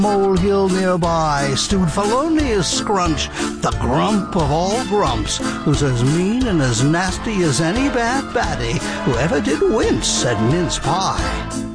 molehill nearby stewed Felonious Scrunch, the grump of all grumps, who's as mean and as nasty as any bad baddie who ever did wince at mince pie.